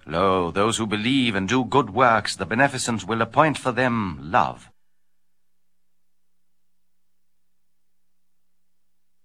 Lo, those who believe and do good works, the Beneficent will appoint for them love,